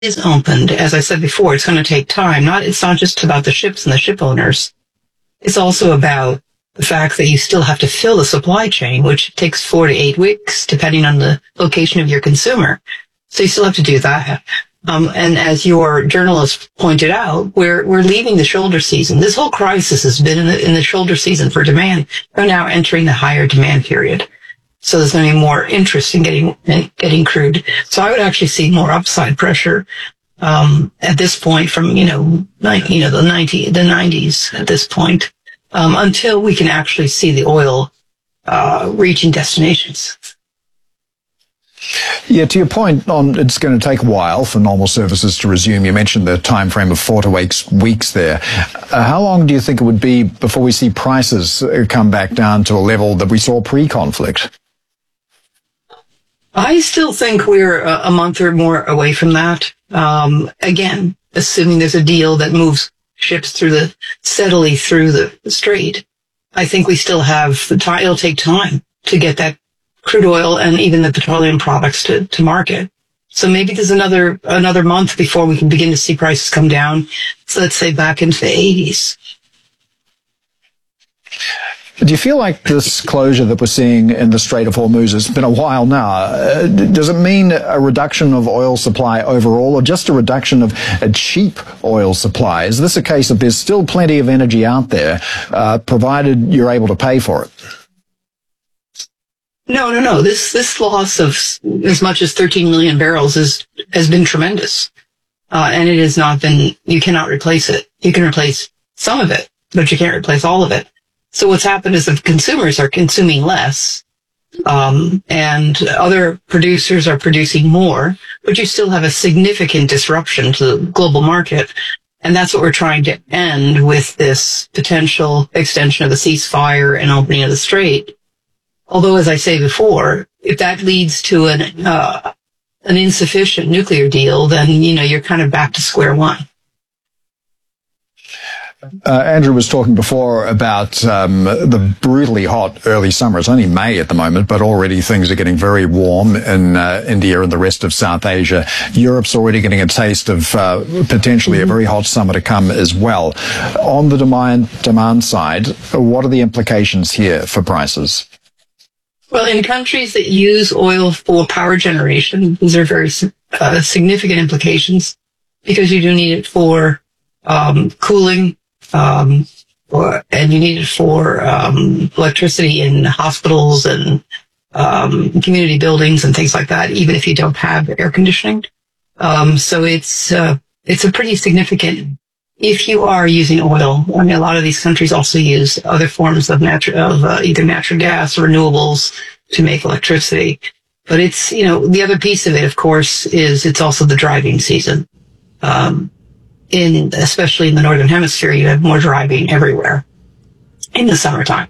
is opened, as I said before, it's going to take time. It's not just about the ships and the ship owners. It's also about the fact that you still have to fill the supply chain, which takes 4 to 8 weeks, depending on the location of your consumer. So you still have to do that. And as your journalist pointed out, we're leaving the shoulder season. This whole crisis has been in the shoulder season for demand. We're now entering the higher demand period. So there's going to be more interest in getting crude. So I would actually see more upside pressure at this point from the 90s at this point until we can actually see the oil reaching destinations. Yeah, to your point on it's going to take a while for normal services to resume. You mentioned the time frame of 4 to 8 weeks there. How long do you think it would be before we see prices come back down to a level that we saw pre-conflict? I still think we're a month or more away from that. Again, assuming there's a deal that moves ships steadily through the strait. I think we still have the time. It'll take time to get that crude oil and even the petroleum products to market. So maybe there's another month before we can begin to see prices come down. So let's say back into the 80s. Do you feel like this closure that we're seeing in the Strait of Hormuz has been a while now? Does it mean a reduction of oil supply overall or just a reduction of a cheap oil supply? Is this a case of there's still plenty of energy out there, provided you're able to pay for it? No. This loss of as much as 13 million barrels has been tremendous. And it has not been, you cannot replace it. You can replace some of it, but you can't replace all of it. So what's happened is that consumers are consuming less, and other producers are producing more, but you still have a significant disruption to the global market. And that's what we're trying to end with this potential extension of the ceasefire and opening of the strait. Although, as I say before, if that leads to an insufficient nuclear deal, then, you're kind of back to square one. Andrew was talking before about the brutally hot early summer. It's only May at the moment, but already things are getting very warm in India and the rest of South Asia. Europe's already getting a taste of potentially a very hot summer to come as well. On the demand side, what are the implications here for prices? Well, in countries that use oil for power generation, these are very significant implications because you do need it for cooling, and you need it for electricity in hospitals and community buildings and things like that, even if you don't have air conditioning. So it's a pretty significant. If you are using oil, I mean, a lot of these countries also use other forms of either natural gas or renewables to make electricity. But it's, the other piece of it, of course, is it's also the driving season. Especially in the Northern Hemisphere, you have more driving everywhere in the summertime.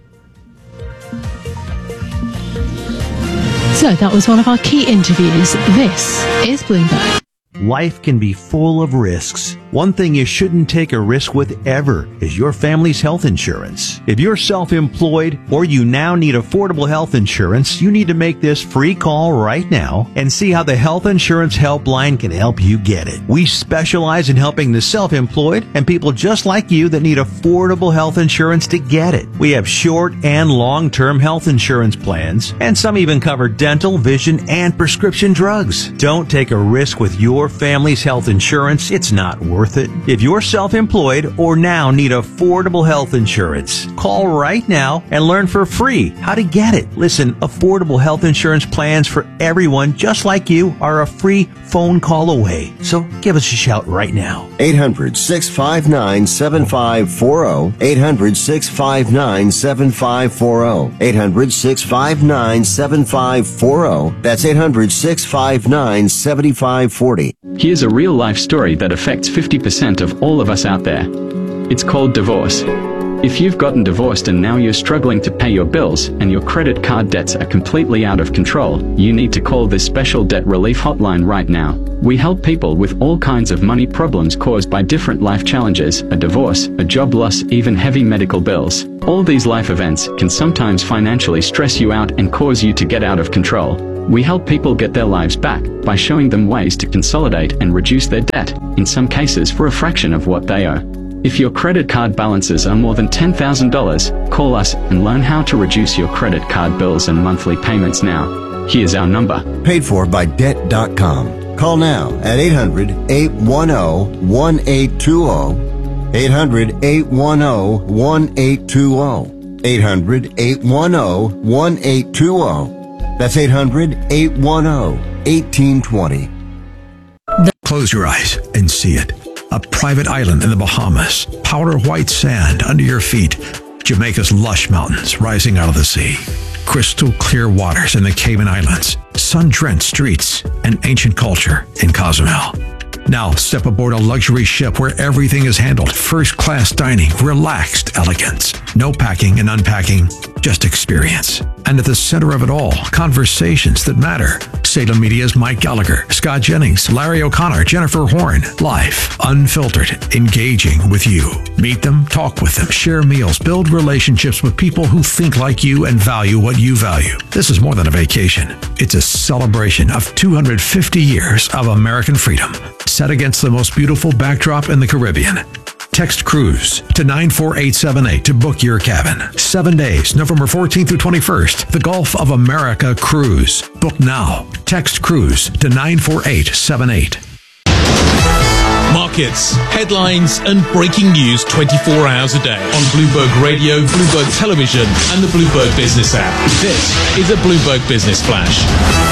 So that was one of our key interviews. This is Bloomberg. Life can be full of risks. One thing you shouldn't take a risk with ever is your family's health insurance. If you're self-employed or you now need affordable health insurance, you need to make this free call right now and see how the Health Insurance Helpline can help you get it. We specialize in helping the self-employed and people just like you that need affordable health insurance to get it. We have short and long-term health insurance plans, and some even cover dental, vision, and prescription drugs. Don't take a risk with your family's health insurance. It's not worth it. If you're self-employed or now need affordable health insurance, call right now and learn for free how to get it. Listen, affordable health insurance plans for everyone just like you are a free phone call away. So give us a shout right now. 800-659-7540. 800-659-7540. 800-659-7540. That's 800-659-7540. Here's a real-life story that affects 50% of all of us out there. It's called divorce. If you've gotten divorced and now you're struggling to pay your bills and your credit card debts are completely out of control, you need to call this special debt relief hotline right now. We help people with all kinds of money problems caused by different life challenges, a divorce, a job loss, even heavy medical bills. All these life events can sometimes financially stress you out and cause you to get out of control. We help people get their lives back by showing them ways to consolidate and reduce their debt, in some cases for a fraction of what they owe. If your credit card balances are more than $10,000, call us and learn how to reduce your credit card bills and monthly payments now. Here's our number. Paid for by Debt.com. Call now at 800-810-1820. 800-810-1820. 800-810-1820. That's 800-810-1820. Close your eyes and see it. A private island in the Bahamas. Powder white sand under your feet. Jamaica's lush mountains rising out of the sea. Crystal clear waters in the Cayman Islands. Sun-drenched streets and ancient culture in Cozumel. Now step aboard a luxury ship where everything is handled. First-class dining, relaxed elegance. No packing and unpacking, just experience. And at the center of it all, conversations that matter. Salem Media's Mike Gallagher, Scott Jennings, Larry O'Connor, Jennifer Horn. Live, unfiltered, engaging with you. Meet them, talk with them, share meals, build relationships with people who think like you and value what you value. This is more than a vacation. It's a celebration of 250 years of American freedom, set against the most beautiful backdrop in the Caribbean. Text Cruise to 94878 to book your cabin. 7 days, November 14th through 21st. The Gulf of America Cruise. Book now. Text Cruise to 94878. Markets, headlines, and breaking news 24 hours a day on Bloomberg Radio, Bloomberg Television, and the Bloomberg Business app. This is a Bloomberg Business Flash.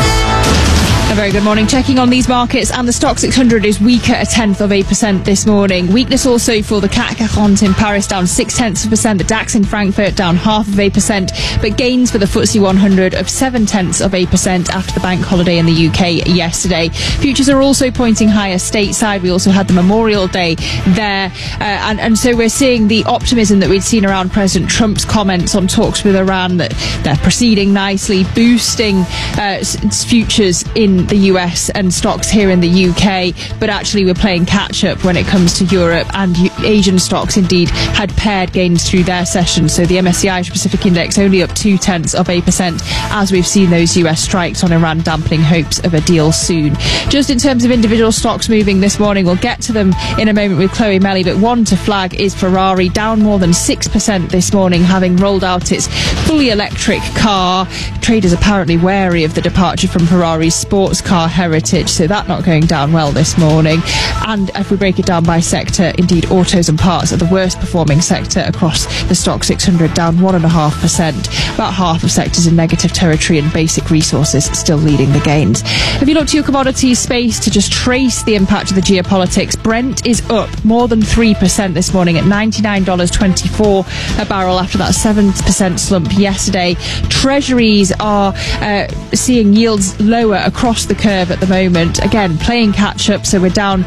A very good morning. Checking on these markets, and the Stock 600 is weaker, 0.1% this morning. Weakness also for the CAC 40 in Paris, down 0.6%. The DAX in Frankfurt down 0.5%, but gains for the FTSE 100 of 0.7% after the bank holiday in the UK yesterday. Futures are also pointing higher stateside. We also had the Memorial Day there, and so we're seeing the optimism that we'd seen around President Trump's comments on talks with Iran, that they're proceeding nicely, boosting futures in the US and stocks here in the UK, but actually we're playing catch up when it comes to Europe, and Asian stocks indeed had paired gains through their session. So the MSCI Asia Pacific Index only up 0.2% as we've seen those US strikes on Iran dampening hopes of a deal soon. Just in terms of individual stocks moving this morning, we'll get to them in a moment with Chloe Melly, but one to flag is Ferrari, down more than 6% this morning, having rolled out its fully electric car. Traders apparently wary of the departure from Ferrari's sports car heritage, so that not going down well this morning. And if we break it down by sector, indeed autos and parts are the worst performing sector across the Stock 600, down 1.5%. About half of sectors in negative territory, and basic resources still leading the gains. If you look to your commodities space to just trace the impact of the geopolitics, Brent is up more than 3% this morning at $99.24 a barrel after that 7% slump yesterday. Treasuries are seeing yields lower across the curve at the moment, again playing catch up, so we're down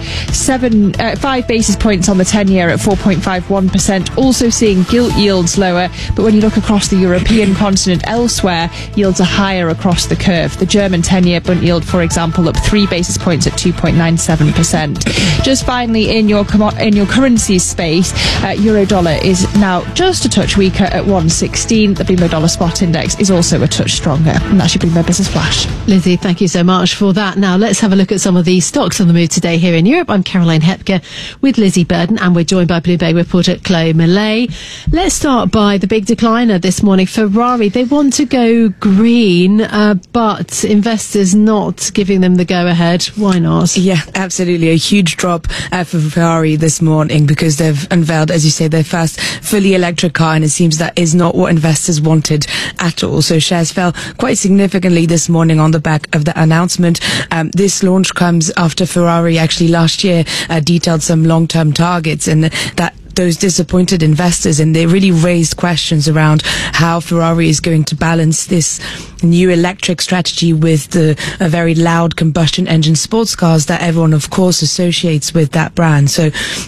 5 basis points on the 10-year at 4.51%, also seeing gilt yields lower, but when you look across the European continent elsewhere, yields are higher across the curve. The German 10-year Bund yield, for example, up 3 basis points at 2.97%. Just finally, in your currencies space, euro dollar is now just a touch weaker at 1.16. The Bloomberg Dollar Spot Index is also a touch stronger, and that's your Bloomberg Business Flash. Lizzie, thank you so much for that. Now let's have a look at some of the stocks on the move today here in Europe. I'm Caroline Hepker with Lizzie Burden, and we're joined by Bloomberg reporter Chloe Melly. Let's start by the big decliner this morning, Ferrari. They want to go green, but investors not giving them the go-ahead. Why not? Yeah, absolutely. A huge drop for Ferrari this morning because they've unveiled, as you say, their first fully electric car, and it seems that is not what investors wanted at all. So shares fell quite significantly this morning on the back of the announcement. This launch comes after Ferrari actually last year detailed some long-term targets, and that those disappointed investors, and they really raised questions around how Ferrari is going to balance this new electric strategy with the very loud combustion engine sports cars that everyone of course associates with that brand. So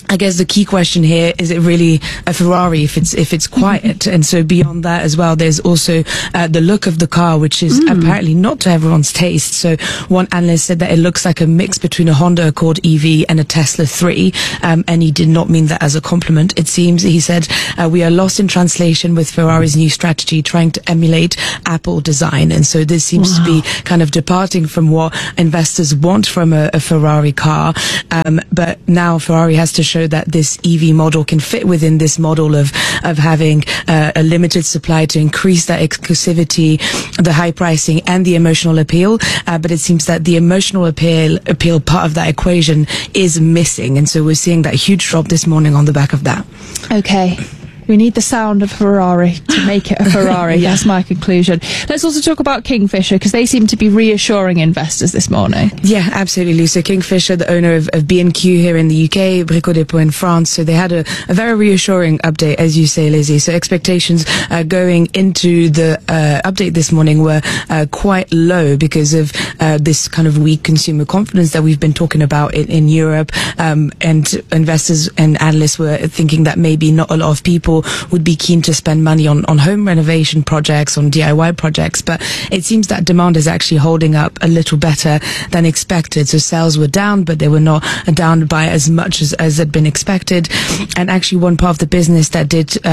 I guess the key question here is it really a Ferrari if it's quiet? And so beyond that as well, there's also the look of the car, which is apparently not to everyone's taste. So one analyst said that it looks like a mix between a Honda Accord EV and a Tesla 3, and he did not mean that as a compliment. It seems, he said, we are lost in translation with Ferrari's new strategy, trying to emulate Apple design. And so this seems to be kind of departing from what investors want from a Ferrari car. But now Ferrari has to show that this EV model can fit within this model of having a limited supply to increase that exclusivity, the high pricing, and the emotional appeal. But it seems that the emotional appeal part of that equation is missing, and so we're seeing that huge drop this morning on the back of that. Okay. We need the sound of Ferrari to make it a Ferrari. That's my conclusion. Let's also talk about Kingfisher, because they seem to be reassuring investors this morning. Yeah, absolutely. So Kingfisher, the owner of B&Q here in the UK, Brico Dépôt in France, so they had a very reassuring update, as you say, Lizzie. So expectations going into the update this morning were quite low because of this kind of weak consumer confidence that we've been talking about in Europe. And investors and analysts were thinking that maybe not a lot of people would be keen to spend money on home renovation projects, on DIY projects, but it seems that demand is actually holding up a little better than expected. So sales were down, but they were not down by as much as had been expected. And actually one part of the business that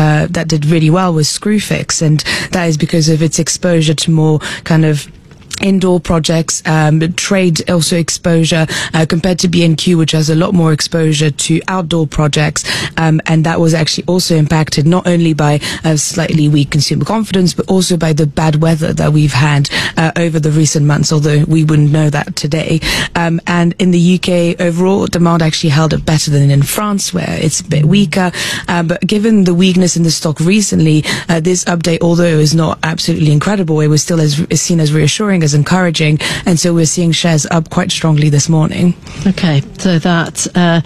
did really well was Screwfix, and that is because of its exposure to more kind of indoor projects, trade also exposure, compared to B&Q, which has a lot more exposure to outdoor projects. And that was actually also impacted not only by a slightly weak consumer confidence, but also by the bad weather that we've had over the recent months, although we wouldn't know that today. And in the UK, overall, demand actually held up better than in France, where it's a bit weaker. But given the weakness in the stock recently, this update, although it was not absolutely incredible, it was still seen as reassuring, as encouraging, and so we're seeing shares up quite strongly this morning. Okay, so that's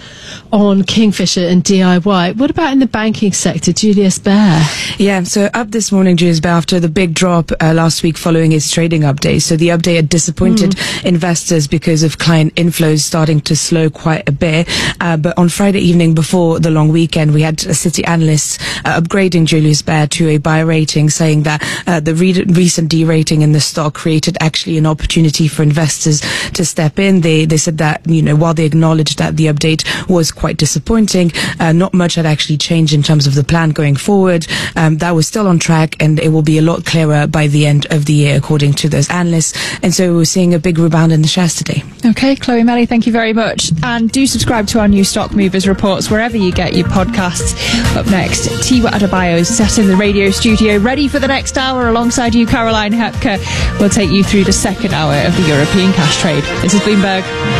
on Kingfisher and DIY. What about in the banking sector, Julius Baer? Yeah, so up this morning, Julius Baer, after the big drop last week following its trading update. So the update had disappointed investors because of client inflows starting to slow quite a bit. But on Friday evening before the long weekend, we had Citi analysts upgrading Julius Baer to a buy rating, saying that the recent derating in the stock created actually an opportunity for investors to step in. They said that, while they acknowledged that the update was quite disappointing, not much had actually changed in terms of the plan going forward. That was still on track, and it will be a lot clearer by the end of the year, according to those analysts. And so we're seeing a big rebound in the shares today. Okay, Chloe Melly, thank you very much. And do subscribe to our new Stock Movers reports wherever you get your podcasts. Up next, Tiwa Adebayo is sat in the radio studio, ready for the next hour alongside you, Caroline Hepker. We'll take you through the second hour of the European cash trade. This is Bloomberg.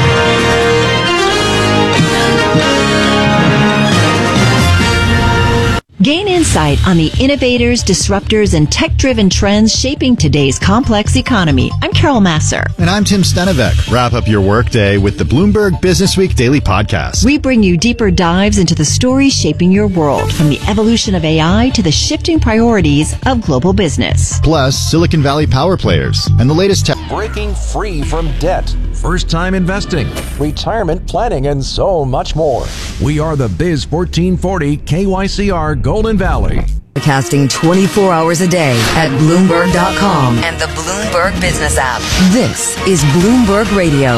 Gain insight on the innovators, disruptors, and tech-driven trends shaping today's complex economy. I'm Carol Masser. And I'm Tim Stenevec. Wrap up your workday with the Bloomberg Business Week Daily Podcast. We bring you deeper dives into the stories shaping your world, from the evolution of AI to the shifting priorities of global business. Plus, Silicon Valley power players and the latest tech. Breaking free from debt. First-time investing. Retirement planning and so much more. We are the Biz 1440 KYCR Golden Valley. Broadcasting 24 hours a day at Bloomberg.com and the Bloomberg Business app. This is Bloomberg Radio.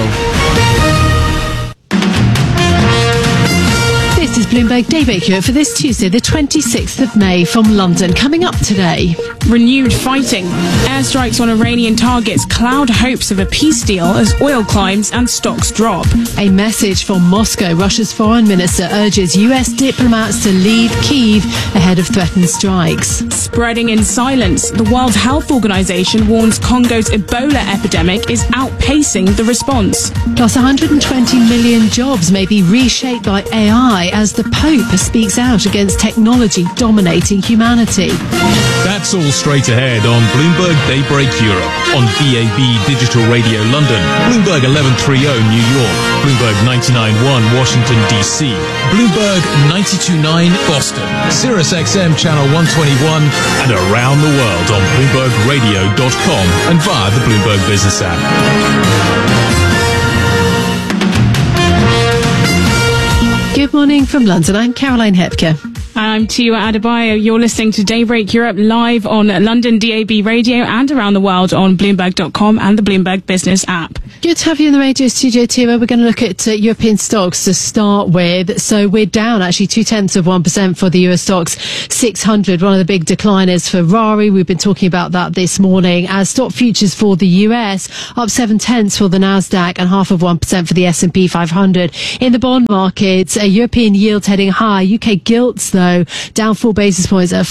This is Bloomberg Daybreak Europe for this Tuesday, the 26th of May from London. Coming up today. Renewed fighting. Airstrikes on Iranian targets cloud hopes of a peace deal as oil climbs and stocks drop. A message from Moscow. Russia's foreign minister urges US diplomats to leave Kyiv ahead of threatened strikes. Spreading in silence. The World Health Organization warns Congo's Ebola epidemic is outpacing the response. Plus 120 million jobs may be reshaped by AI as the Pope speaks out against technology dominating humanity. That's all straight ahead on Bloomberg Daybreak Europe, on DAB Digital Radio London, Bloomberg 1130 New York, Bloomberg 99.1 Washington DC, Bloomberg 92.9 Boston, Sirius XM Channel 121, and around the world on BloombergRadio.com and via the Bloomberg Business app. Good morning from London. I'm Caroline Hepker. I'm Tiwa Adebayo. You're listening to Daybreak Europe live on London DAB radio and around the world on Bloomberg.com and the Bloomberg Business app. Good to have you in the radio studio, Tiwa. We're going to look at European stocks to start with. So we're down actually 0.2% for the US stocks 600, one of the big decliners for Ferrari. We've been talking about that this morning. As stock futures for the US up 0.7 for the Nasdaq and 0.5% for the S&P 500. In the bond markets, European yields heading high. UK gilts though down 4 basis points at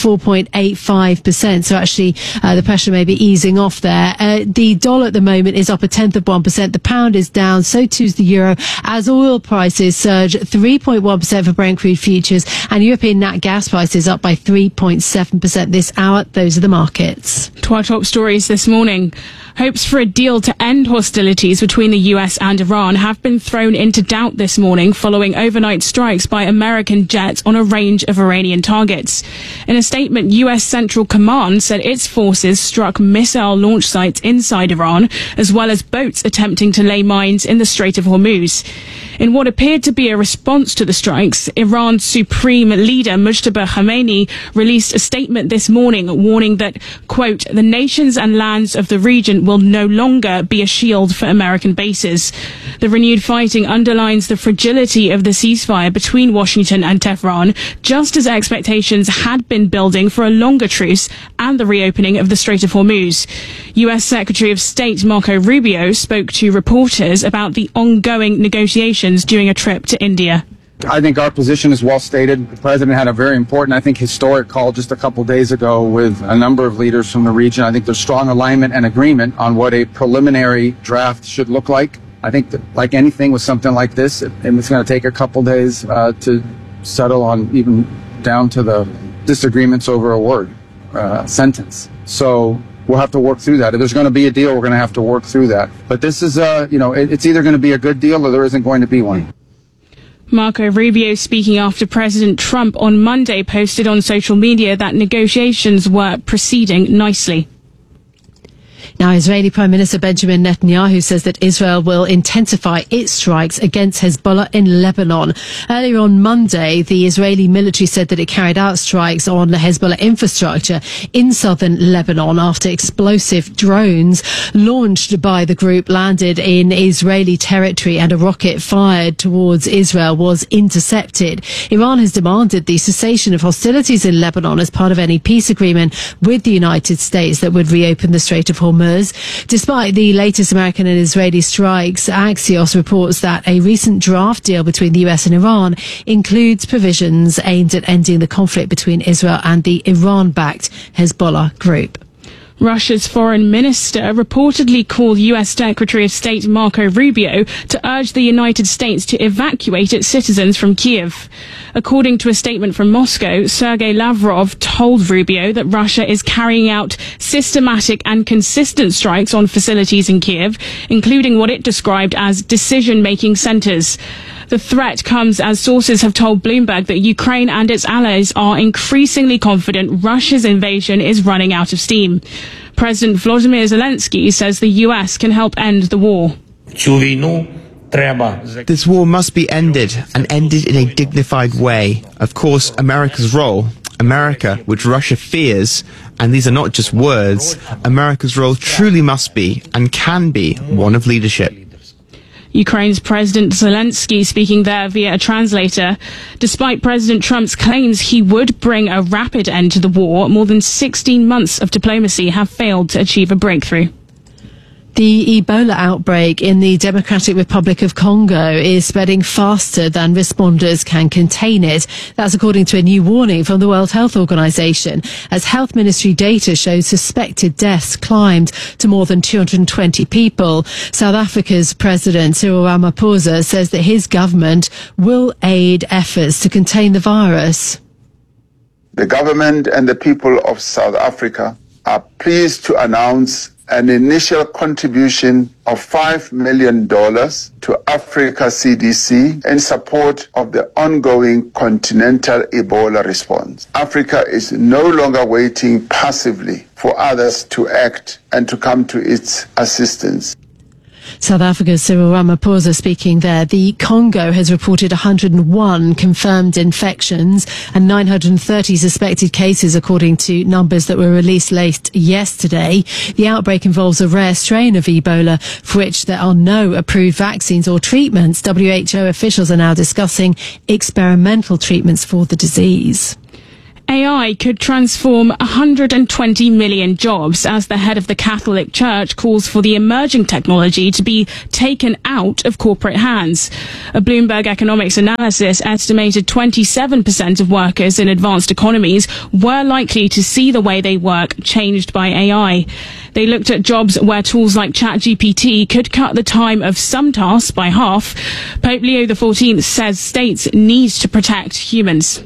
4.85%. So actually the pressure may be easing off there. The dollar at the moment is up 0.1%. The pound is down, so too's the euro, as oil prices surge 3.1% for Brent crude futures, and European nat gas prices up by 3.7% this hour. Those are the markets. To our top stories this morning. Hopes for a deal to end hostilities between the US and Iran have been thrown into doubt this morning following overnight strikes by American jets on a range of Iranian targets. In a statement, US Central Command said its forces struck missile launch sites inside Iran, as well as boats attempting to lay mines in the Strait of Hormuz. In what appeared to be a response to the strikes, Iran's supreme leader Mujtaba Khamenei released a statement this morning warning that, quote, the nations and lands of the region will no longer be a shield for American bases. The renewed fighting underlines the fragility of the ceasefire between Washington and Tehran, just as expectations had been building for a longer truce and the reopening of the Strait of Hormuz. US Secretary of State Marco Rubio spoke to reporters about the ongoing negotiations during a trip to India. I think our position is well stated. The president had a very important, I think, historic call just a couple days ago with a number of leaders from the region. I think there's strong alignment and agreement on what a preliminary draft should look like. I think that, like anything with something like this, it's going to take a couple days to settle on, even down to the disagreements over a word, sentence. So we'll have to work through that. If there's going to be a deal, we're going to have to work through that. But this is, it's either going to be a good deal or there isn't going to be one. Marco Rubio, speaking after President Trump on Monday, posted on social media that negotiations were proceeding nicely. Now, Israeli Prime Minister Benjamin Netanyahu says that Israel will intensify its strikes against Hezbollah in Lebanon. Earlier on Monday, the Israeli military said that it carried out strikes on the Hezbollah infrastructure in southern Lebanon after explosive drones launched by the group landed in Israeli territory and a rocket fired towards Israel was intercepted. Iran has demanded the cessation of hostilities in Lebanon as part of any peace agreement with the United States that would reopen the Strait of Hormuz. Despite the latest American and Israeli strikes, Axios reports that a recent draft deal between the US and Iran includes provisions aimed at ending the conflict between Israel and the Iran-backed Hezbollah group. Russia's foreign minister reportedly called US Secretary of State Marco Rubio to urge the United States to evacuate its citizens from Kiev. According to a statement from Moscow, Sergei Lavrov told Rubio that Russia is carrying out systematic and consistent strikes on facilities in Kiev, including what it described as decision-making centers. The threat comes as sources have told Bloomberg that Ukraine and its allies are increasingly confident Russia's invasion is running out of steam. President Volodymyr Zelensky says the US can help end the war. This war must be ended, and ended in a dignified way. Of course, America's role, America, which Russia fears, and these are not just words, America's role truly must be, and can be, one of leadership. Ukraine's President Zelensky speaking there via a translator. Despite President Trump's claims he would bring a rapid end to the war, more than 16 months of diplomacy have failed to achieve a breakthrough. The Ebola outbreak in the Democratic Republic of Congo is spreading faster than responders can contain it. That's according to a new warning from the World Health Organization, as Health Ministry data shows suspected deaths climbed to more than 220 people. South Africa's President Cyril Ramaphosa says that his government will aid efforts to contain the virus. The government and the people of South Africa are pleased to announce an initial contribution of $5 million to Africa CDC in support of the ongoing continental Ebola response. Africa is no longer waiting passively for others to act and to come to its assistance. South Africa's Cyril Ramaphosa speaking there. The Congo has reported 101 confirmed infections and 930 suspected cases, according to numbers that were released late yesterday. The outbreak involves a rare strain of Ebola for which there are no approved vaccines or treatments. WHO officials are now discussing experimental treatments for the disease. AI could transform 120 million jobs as the head of the Catholic Church calls for the emerging technology to be taken out of corporate hands. A Bloomberg economics analysis estimated 27% of workers in advanced economies were likely to see the way they work changed by AI. They looked at jobs where tools like ChatGPT could cut the time of some tasks by half. Pope Leo XIV says states need to protect humans.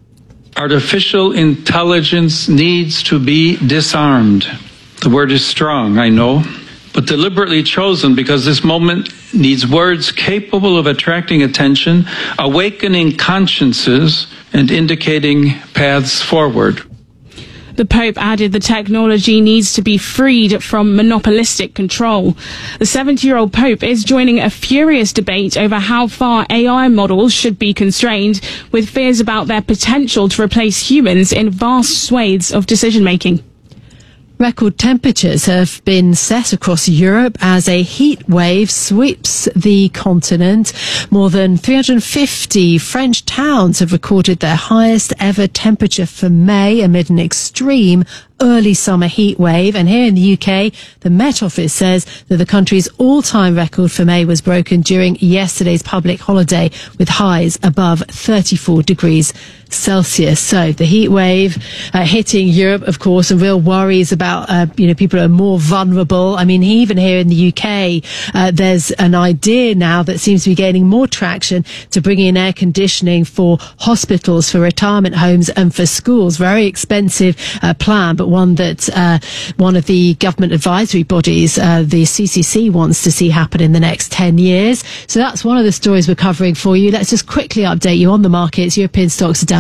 Artificial intelligence needs to be disarmed. The word is strong, I know, but deliberately chosen because this moment needs words capable of attracting attention, awakening consciences, and indicating paths forward. The Pope added the technology needs to be freed from monopolistic control. The 70-year-old Pope is joining a furious debate over how far AI models should be constrained, with fears about their potential to replace humans in vast swathes of decision-making. Record temperatures have been set across Europe as a heat wave sweeps the continent. More than 350 French towns have recorded their highest ever temperature for May amid an extreme early summer heat wave. And here in the UK, the Met Office says that the country's all-time record for May was broken during yesterday's public holiday with highs above 34 degrees Celsius. So the heat wave hitting Europe, of course, and real worries about, people are more vulnerable. I mean, even here in the UK, there's an idea now that seems to be gaining more traction to bring in air conditioning for hospitals, for retirement homes and for schools. Very expensive plan, but one that one of the government advisory bodies, the CCC, wants to see happen in the next 10 years. So that's one of the stories we're covering for you. Let's just quickly update you on the markets. European stocks are down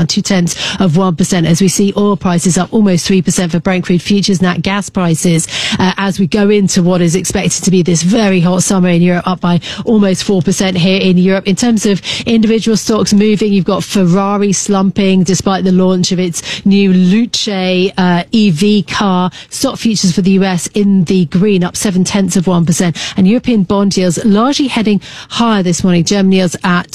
0.2% as we see oil prices up almost 3% for Brent crude futures, nat gas prices as we go into what is expected to be this very hot summer in Europe, up by almost 4% here in Europe. In terms of individual stocks moving, you've got Ferrari slumping despite the launch of its new Luce EV car. Stock futures for the US in the green, up 0.7%, and European bond yields largely heading higher this morning. German yields at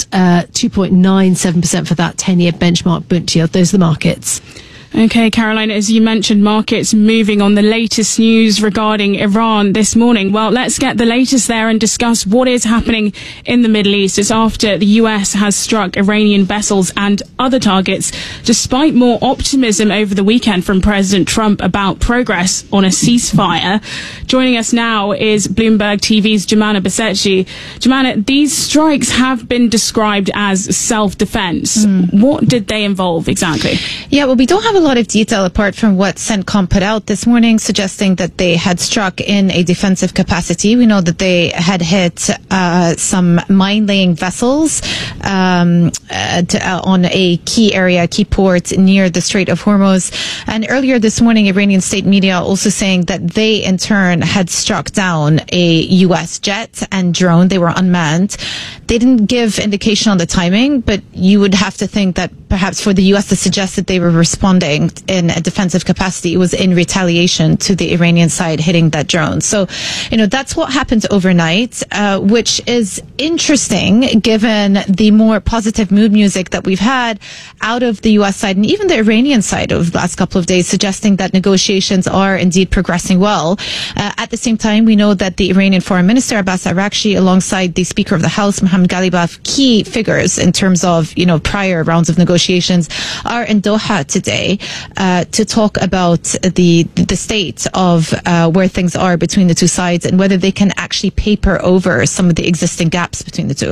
2.97% for that 10-year benchmark Bund yield. Those are the markets. Okay, Caroline, as you mentioned, markets moving on the latest news regarding Iran this morning. Well, let's get the latest there and discuss what is happening in the Middle East. It's after the US has struck Iranian vessels and other targets, despite more optimism over the weekend from President Trump about progress on a ceasefire. Joining us now is Bloomberg TV's Jumana Basetchi. Jumana, these strikes have been described as self-defense. What did they involve exactly? Yeah, well, we don't have a lot of detail apart from what CENTCOM put out this morning, suggesting that they had struck in a defensive capacity. We know that they had hit some mine-laying vessels on a key port near the Strait of Hormuz. And earlier this morning, Iranian state media also saying that they, in turn, had struck down a U.S. jet and drone. They were unmanned. They didn't give indication on the timing, but you would have to think that perhaps for the U.S. to suggest that they were responding in a defensive capacity, it was in retaliation to the Iranian side hitting that drone. So, that's what happened overnight, which is interesting given the more positive mood music that we've had out of the U.S. side and even the Iranian side over the last couple of days, suggesting that negotiations are indeed progressing well. At the same time, we know that the Iranian Foreign Minister Abbas Araghchi, alongside the Speaker of the House, Mohammad Ghalibaf, key figures in terms of, prior rounds of negotiations, are in Doha today to talk about the state of where things are between the two sides and whether they can actually paper over some of the existing gaps between the two.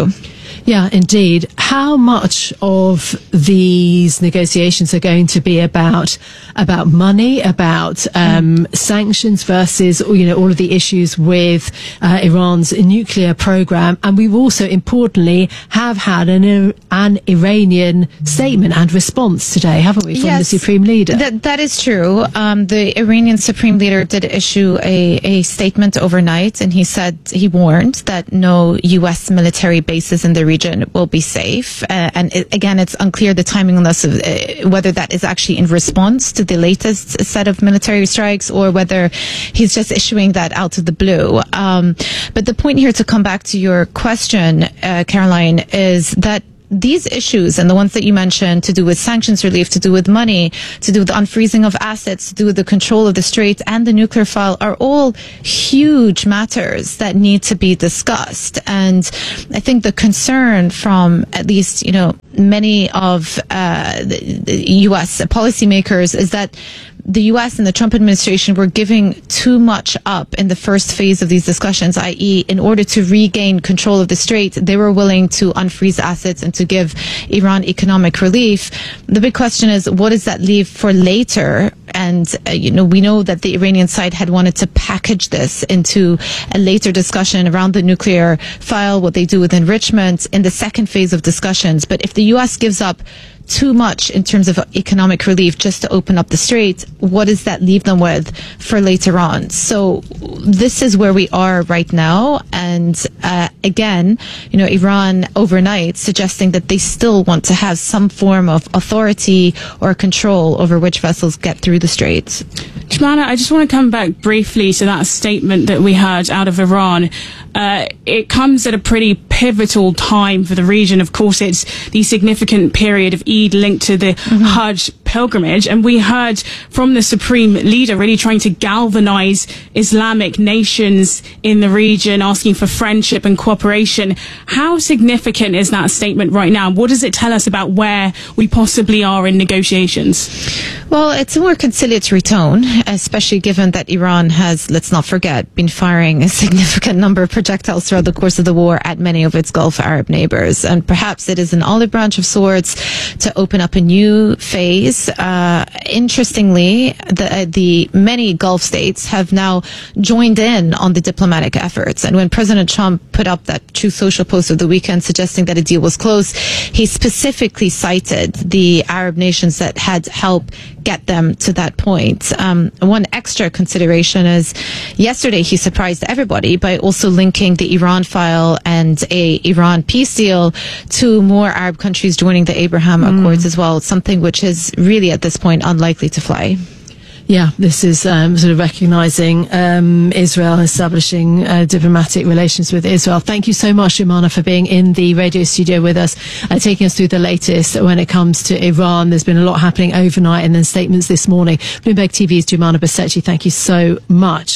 Yeah, indeed. How much of these negotiations are going to be about money, about sanctions versus, all of the issues with Iran's nuclear program? And we've also, importantly, have had an Iranian statement and response today, haven't we, from the Supreme Leader? That is true. The Iranian Supreme Leader did issue a statement overnight, and he warned that no U.S. military bases in the region will be safe. Again, it's unclear the timing on this, whether that is actually in response to the latest set of military strikes or whether he's just issuing that out of the blue. But the point here, to come back to your question, Caroline, is that these issues and the ones that you mentioned, to do with sanctions relief, to do with money, to do with the unfreezing of assets, to do with the control of the Strait and the nuclear file, are all huge matters that need to be discussed. And I think the concern from at least, many of the U.S. policymakers is that the U.S. and the Trump administration were giving too much up in the first phase of these discussions, i.e., in order to regain control of the Strait, they were willing to unfreeze assets and to give Iran economic relief. The big question is, what does that leave for later? And, we know that the Iranian side had wanted to package this into a later discussion around the nuclear file, what they do with enrichment in the second phase of discussions. But if the U.S. gives up too much in terms of economic relief just to open up the Strait, what does that leave them with for later on? So this is where we are right now. And again, Iran overnight suggesting that they still want to have some form of authority or control over which vessels get through the Straits. Jumana, I just want to come back briefly to that statement that we heard out of Iran. It comes at a pretty pivotal time for the region. Of course, it's the significant period of Eid linked to the Hajj pilgrimage. And we heard from the Supreme Leader really trying to galvanize Islamic nations in the region, asking for friendship and cooperation. How significant is that statement right now? What does it tell us about where we possibly are in negotiations? Well, it's a more conciliatory tone, especially given that Iran has, let's not forget, been firing a significant number of projectiles throughout the course of the war at many of its Gulf Arab neighbors. And perhaps it is an olive branch of sorts to open up a new phase. Interestingly, the many Gulf states have now joined in on the diplomatic efforts. And when President Trump put up that Truth Social post of the weekend suggesting that a deal was close, he specifically cited the Arab nations that had helped get them to that point. One extra consideration is yesterday he surprised everybody by also linking the Iran file and a Iran peace deal to more Arab countries joining the Abraham Accords as well, something which is really at this point unlikely to fly. Yeah, this is sort of recognising Israel, establishing diplomatic relations with Israel. Thank you so much, Jumana, for being in the radio studio with us, taking us through the latest when it comes to Iran. There's been a lot happening overnight and then statements this morning. Bloomberg TV's Jumana Basechi, thank you so much.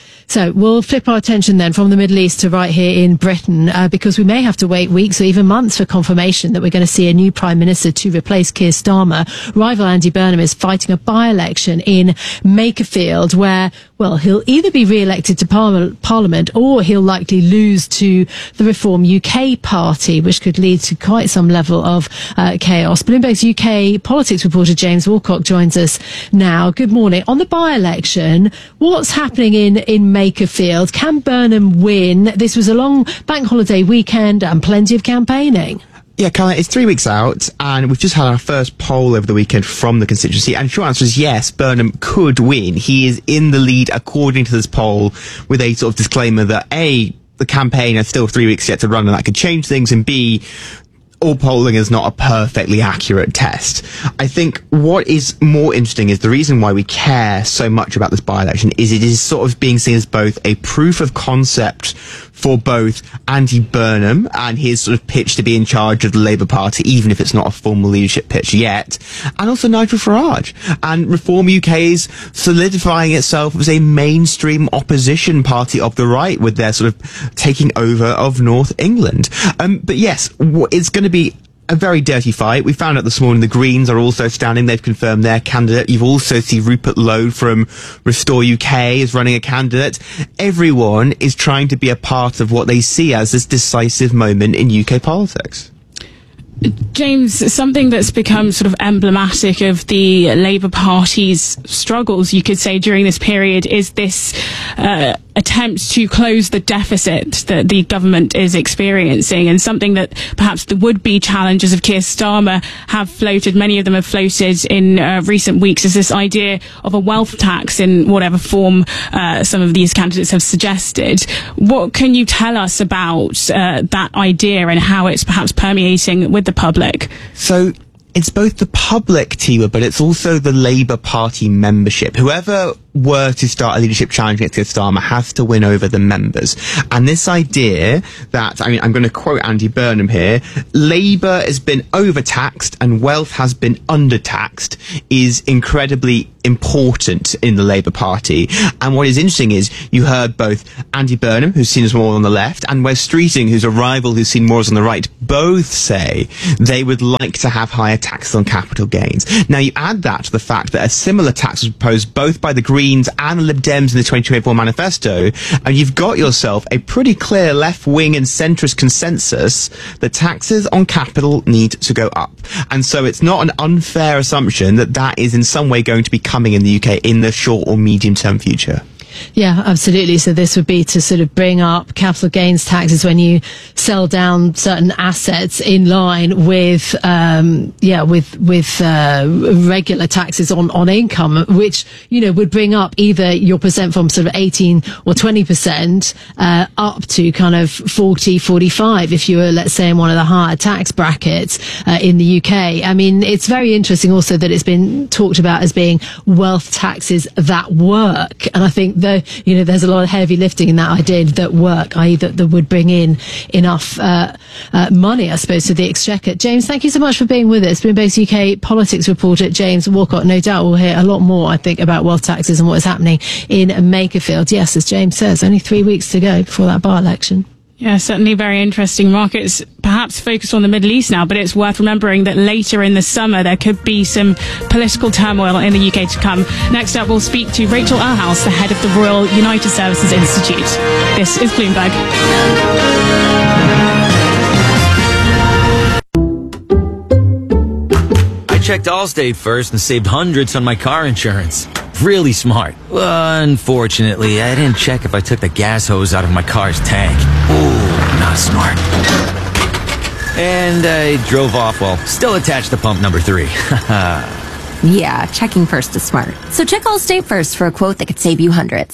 So we'll flip our attention then from the Middle East to right here in Britain, because we may have to wait weeks or even months for confirmation that we're going to see a new Prime Minister to replace Keir Starmer. Rival Andy Burnham is fighting a by-election in Makerfield where, well, he'll either be re-elected to Parliament or he'll likely lose to the Reform UK party, which could lead to quite some level of chaos. Bloomberg's UK politics reporter James Walcock joins us now. Good morning. On the by-election, what's happening in Makerfield? Can Burnham win? This was a long bank holiday weekend and plenty of campaigning. Yeah, Caroline, it's 3 weeks out, and we've just had our first poll over the weekend from the constituency, and short answer is yes, Burnham could win. He is in the lead according to this poll, with a sort of disclaimer that A, the campaign has still 3 weeks yet to run, and that could change things, and B, all polling is not a perfectly accurate test. I think what is more interesting is the reason why we care so much about this by-election is it is sort of being seen as both a proof of concept for both Andy Burnham and his sort of pitch to be in charge of the Labour Party, even if it's not a formal leadership pitch yet, and also Nigel Farage. And Reform UK is solidifying itself as a mainstream opposition party of the right, with their sort of taking over of North England. But yes, it's going to be a very dirty fight. We found out this morning the Greens are also standing. They've confirmed their candidate. You've also seen Rupert Lowe from Restore UK is running a candidate. Everyone is trying to be a part of what they see as this decisive moment in UK politics. James, something that's become sort of emblematic of the Labour Party's struggles, you could say, during this period is this attempt to close the deficit that the government is experiencing, and something that perhaps the would-be challengers of Keir Starmer have floated, many of them have floated in recent weeks, is this idea of a wealth tax in whatever form some of these candidates have suggested. What can you tell us about that idea and how it's perhaps permeating with the public? So it's both the public, Tiwa, but it's also the Labour Party membership. Whoever were to start a leadership challenge against Keir Starmer has to win over the members. And this idea that, I mean, I'm going to quote Andy Burnham here, Labour has been overtaxed and wealth has been undertaxed is incredibly important in the Labour Party. And what is interesting is you heard both Andy Burnham, who's seen as more on the left, and Wes Streeting, who's a rival who's seen more as on the right, both say they would like to have higher taxes on capital gains. Now you add that to the fact that a similar tax was proposed both by the Greens and the Lib Dems in the 2024 manifesto, and you've got yourself a pretty clear left-wing and centrist consensus that taxes on capital need to go up. And so it's not an unfair assumption that that is in some way going to be coming in the UK in the short or medium-term future. Yeah, absolutely. So this would be to sort of bring up capital gains taxes when you sell down certain assets in line with, regular taxes on income, which, you know, would bring up either your percent from sort of 18 or 20%, up to kind of 40, 45 if you were, let's say, in one of the higher tax brackets, in the UK. I mean, it's very interesting also that it's been talked about as being wealth taxes that work. And I think there's a lot of heavy lifting in that idea that work, i.e. that would bring in enough money, I suppose, to the Exchequer. James, thank you so much for being with us. Bloomberg's UK politics reporter James Walcott. No doubt we'll hear a lot more, I think, about wealth taxes and what is happening in Makerfield. Yes, as James says, only 3 weeks to go before that by-election. Yeah, certainly very interesting. Markets perhaps focused on the Middle East now, but it's worth remembering that later in the summer there could be some political turmoil in the UK to come. Next up, we'll speak to Rachel Earhouse, the head of the Royal United Services Institute. This is Bloomberg. I checked Allstate first and saved hundreds on my car insurance. Really smart. Unfortunately, I didn't check if I took the gas hose out of my car's tank. Ooh, not smart. And I drove off while still attached to pump number 3. Yeah, checking first is smart. So check Allstate first for a quote that could save you hundreds.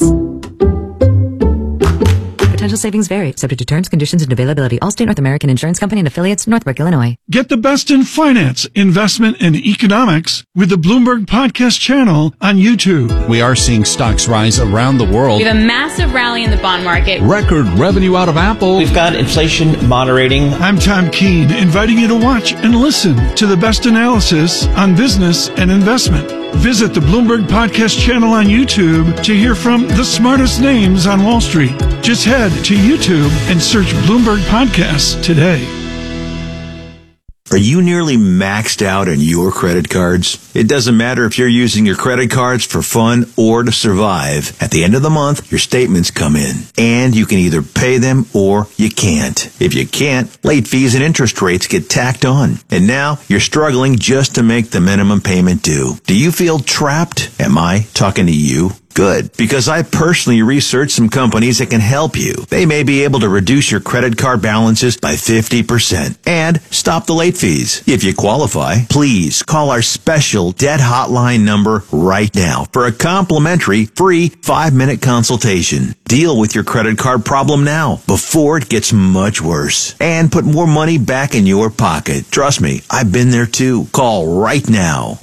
Potential savings vary, subject to terms, conditions, and availability. Allstate North American Insurance Company and affiliates, Northbrook, Illinois. Get the best in finance, investment, and economics with the Bloomberg Podcast channel on YouTube. We are seeing stocks rise around the world. We have a massive rally in the bond market. Record revenue out of Apple. We've got inflation moderating. I'm Tom Keene, inviting you to watch and listen to the best analysis on business and investment. Visit the Bloomberg Podcast channel on YouTube to hear from the smartest names on Wall Street. Just head to YouTube and search Bloomberg Podcasts today. Are you nearly maxed out on your credit cards? It doesn't matter if you're using your credit cards for fun or to survive. At the end of the month, your statements come in, and you can either pay them or you can't. If you can't, late fees and interest rates get tacked on. And now you're struggling just to make the minimum payment due. Do you feel trapped? Am I talking to you? Good, because I personally researched some companies that can help you. They may be able to reduce your credit card balances by 50% and stop the late fees. If you qualify, please call our special debt hotline number right now for a complimentary free 5-minute consultation. Deal with your credit card problem now before it gets much worse and put more money back in your pocket. Trust me, I've been there too. Call right now.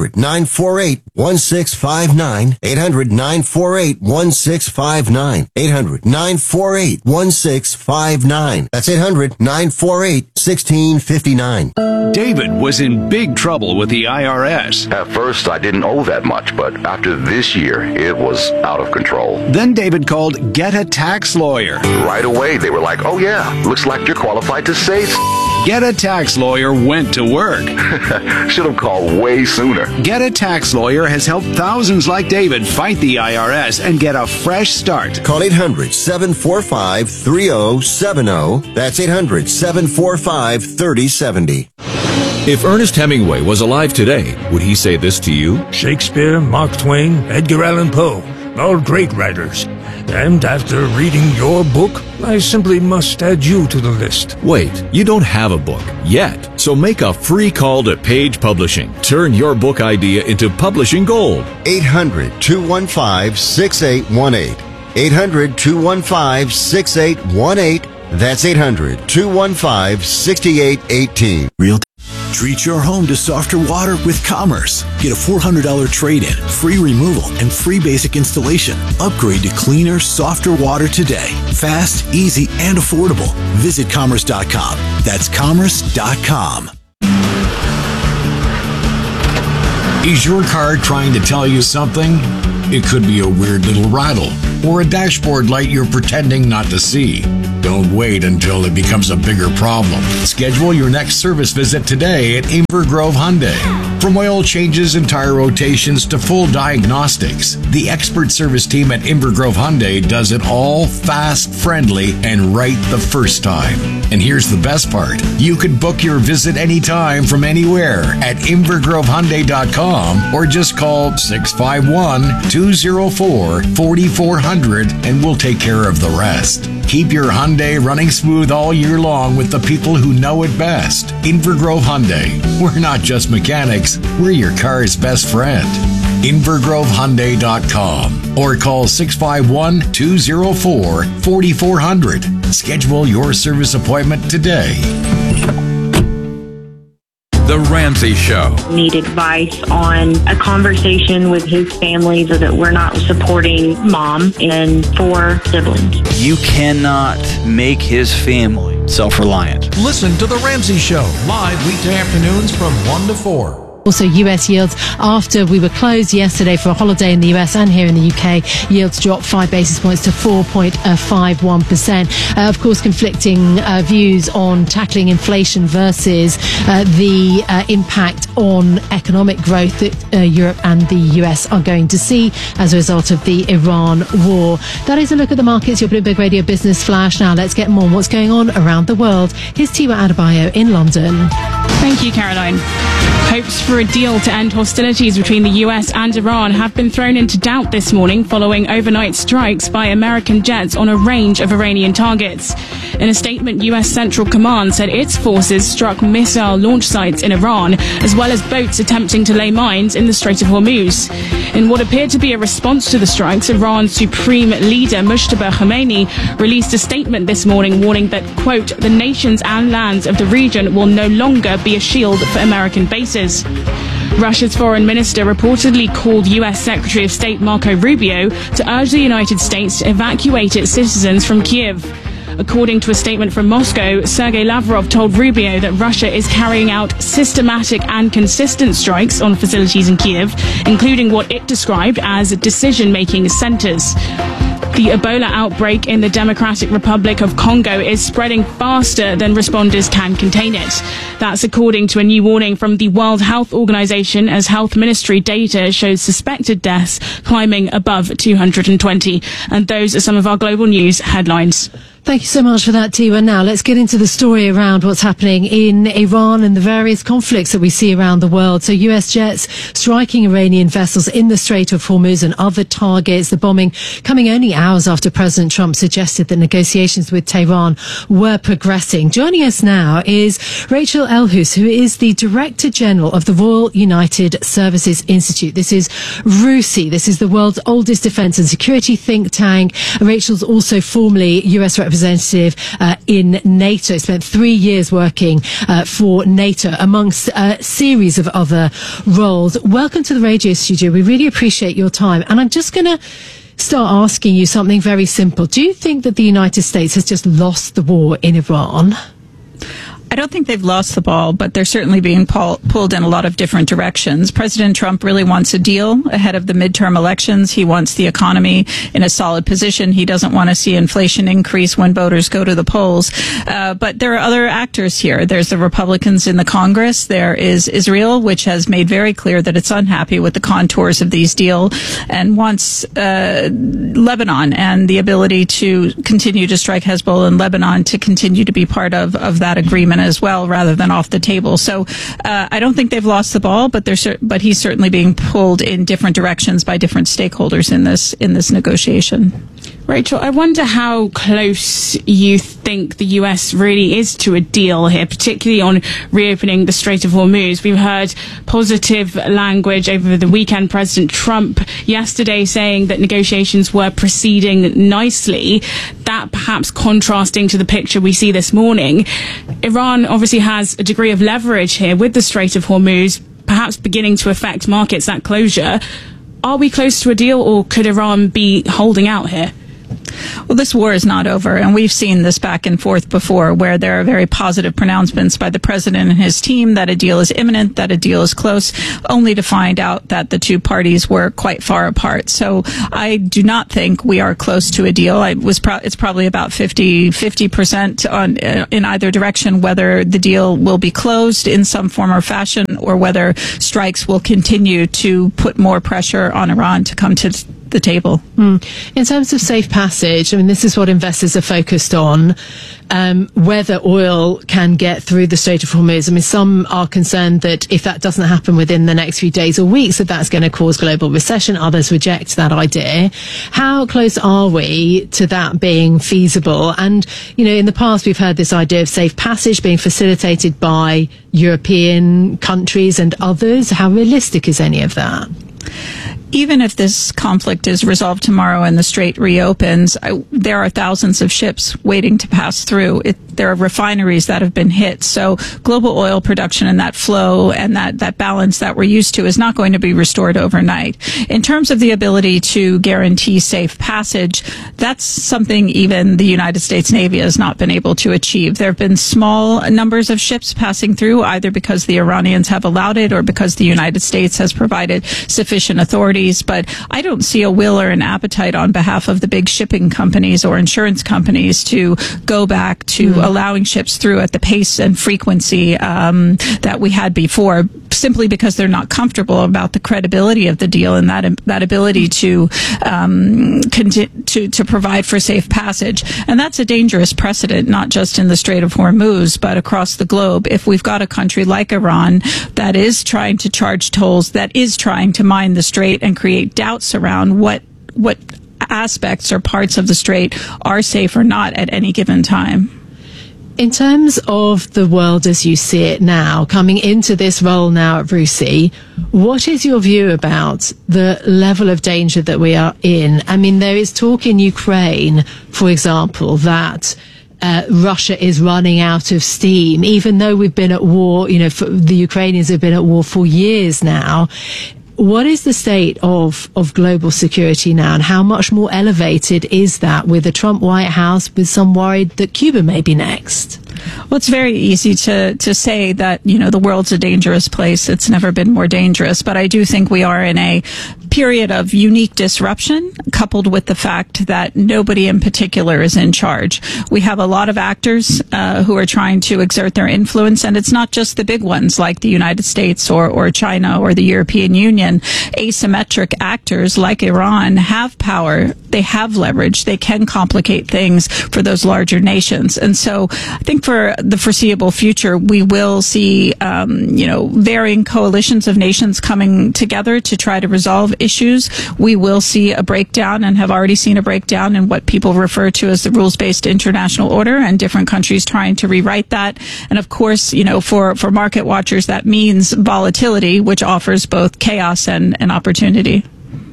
800-948-1659. 800-948-1659. 800-948-1659. That's 800-948-1659. David was in big trouble with the IRS. At first, I didn't owe that much, but after this year, it was out of control. Then David called Get a Tax Lawyer. Right away, they were like, oh yeah, looks like you're qualified to save. Get a Tax Lawyer went to work. Should have called way sooner. Get a Tax Lawyer has helped thousands like David fight the IRS and get a fresh start. Call 800-745-3070. That's 800-745-3070. If Ernest Hemingway was alive today, would he say this to you? Shakespeare, Mark Twain, Edgar Allan Poe, all great writers. And after reading your book, I simply must add you to the list. Wait, you don't have a book yet. So make a free call to Page Publishing. Turn your book idea into publishing gold. 800-215-6818. 800-215-6818. That's 800-215-6818. Real. Treat your home to softer water with Commerce. Get a $400 trade-in, free removal, and free basic installation. Upgrade to cleaner, softer water today. Fast, easy, and affordable. Visit Commerce.com. That's Commerce.com. Is your car trying to tell you something? It could be a weird little rattle or a dashboard light you're pretending not to see. Don't wait until it becomes a bigger problem. Schedule your next service visit today at Inver Grove Hyundai. From oil changes and tire rotations to full diagnostics, the expert service team at Inver Grove Hyundai does it all fast, friendly, and right the first time. And here's the best part. You could book your visit anytime from anywhere at invergrovehyundai.com or just call 651-204-4400 and we'll take care of the rest. Keep your Hyundai running smooth all year long with the people who know it best. Inver Grove Hyundai. We're not just mechanics, we're your car's best friend. invergrovehyundai.com or call 651-204-4400. Schedule your service appointment today. The Ramsey Show. Need advice on a conversation with his family so that we're not supporting mom and 4 siblings. You cannot make his family self-reliant. Listen to The Ramsey Show, live weekday afternoons from 1 to 4. Also, US yields after we were closed yesterday for a holiday in the US and here in the UK. Yields dropped 5 basis points to 4.51%. Of course, conflicting views on tackling inflation versus the impact on economic growth that Europe and the US are going to see as a result of the Iran war. That is a look at the markets, your Bloomberg Radio Business Flash. Now let's get more on what's going on around the world. Here's Tiwa Adebayo in London. Thank you, Caroline. Hopes for a deal to end hostilities between the US and Iran have been thrown into doubt this morning following overnight strikes by American jets on a range of Iranian targets. In a statement, US Central Command said its forces struck missile launch sites in Iran, as well as boats attempting to lay mines in the Strait of Hormuz. In what appeared to be a response to the strikes, Iran's supreme leader Mujtaba Khamenei released a statement this morning warning that, quote, the nations and lands of the region will no longer be a shield for American bases. Russia's foreign minister reportedly called US Secretary of State Marco Rubio to urge the United States to evacuate its citizens from Kyiv. According to a statement from Moscow, Sergei Lavrov told Rubio that Russia is carrying out systematic and consistent strikes on facilities in Kyiv, including what it described as decision-making centers. The Ebola outbreak in the Democratic Republic of Congo is spreading faster than responders can contain it. That's according to a new warning from the World Health Organization, as health ministry data shows suspected deaths climbing above 220. And those are some of our global news headlines. Thank you so much for that, Tiwa. Now, let's get into the story around what's happening in Iran and the various conflicts that we see around the world. So US jets striking Iranian vessels in the Strait of Hormuz and other targets. The bombing coming only hours after President Trump suggested that negotiations with Tehran were progressing. Joining us now is Rachel Elhouse, who is the Director General of the Royal United Services Institute. This is RUSI. This is the world's oldest defense and security think tank. Rachel's also formerly US representative in NATO, spent 3 years working for NATO amongst a series of other roles. Welcome to the radio studio. We really appreciate your time. And I'm just going to start asking you something very simple. Do you think that the United States has just lost the war in Iran? I don't think they've lost the ball, but they're certainly being pulled in a lot of different directions. President Trump really wants a deal ahead of the midterm elections. He wants the economy in a solid position. He doesn't want to see inflation increase when voters go to the polls. But there are other actors here. There's the Republicans in the Congress. There is Israel, which has made very clear that it's unhappy with the contours of these deals and wants Lebanon and the ability to continue to strike Hezbollah in Lebanon to continue to be part of that agreement as well, rather than off the table. So I don't think they've lost the ball, but he's certainly being pulled in different directions by different stakeholders in this negotiation. Rachel, I wonder how close you think the US really is to a deal here, particularly on reopening the Strait of Hormuz. We've heard positive language over the weekend. President Trump yesterday saying that negotiations were proceeding nicely, that perhaps contrasting to the picture we see this morning. Iran obviously has a degree of leverage here with the Strait of Hormuz, perhaps beginning to affect markets, that closure. Are we close to a deal, or could Iran be holding out here? Well, this war is not over, and we've seen this back and forth before, where there are very positive pronouncements by the president and his team that a deal is imminent, that a deal is close, only to find out that the two parties were quite far apart. So I do not think we are close to a deal. It's probably about 50% in either direction, whether the deal will be closed in some form or fashion, or whether strikes will continue to put more pressure on Iran to come to the table. In terms of safe passage, I mean, this is what investors are focused on, whether oil can get through the Strait of Hormuz. I mean, some are concerned that if that doesn't happen within the next few days or weeks, that's going to cause global recession. Others reject that idea. How close are we to that being feasible? And, in the past, we've heard this idea of safe passage being facilitated by European countries and others. How realistic is any of that? Even if this conflict is resolved tomorrow and the strait reopens, there are thousands of ships waiting to pass through. There are refineries that have been hit. So global oil production and that flow and that balance that we're used to is not going to be restored overnight. In terms of the ability to guarantee safe passage, that's something even the United States Navy has not been able to achieve. There have been small numbers of ships passing through, either because the Iranians have allowed it or because the United States has provided sufficient authorities. But I don't see a will or an appetite on behalf of the big shipping companies or insurance companies to go back to allowing ships through at the pace and frequency that we had before, simply because they're not comfortable about the credibility of the deal and that ability to provide for safe passage. And that's a dangerous precedent, not just in the Strait of Hormuz, but across the globe. If we've got a country like Iran that is trying to charge tolls, that is trying to mine the strait and create doubts around what aspects or parts of the strait are safe or not at any given time. In terms of the world as you see it now, coming into this role now at RUSI, what is your view about the level of danger that we are in? I mean, there is talk in Ukraine, for example, that Russia is running out of steam, even though we've been at war, the Ukrainians have been at war for years now. What is the state of global security now, and how much more elevated is that with the Trump White House, with some worried that Cuba may be next? Well, it's very easy to say that, the world's a dangerous place. It's never been more dangerous. But I do think we are in a period of unique disruption, coupled with the fact that nobody in particular is in charge. We have a lot of actors who are trying to exert their influence, and it's not just the big ones like the United States or China or the European Union. Asymmetric actors like Iran have power. They have leverage. They can complicate things for those larger nations. And so I think for the foreseeable future, we will see, varying coalitions of nations coming together to try to resolve issues. We will see a breakdown, and have already seen a breakdown in what people refer to as the rules-based international order, and different countries trying to rewrite that. And of course, for market watchers, that means volatility, which offers both chaos and opportunity.